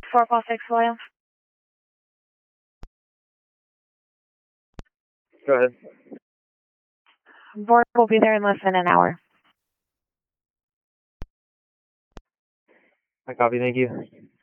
446 Williams. Go ahead. Board will be there in less than an hour. I copy, thank you.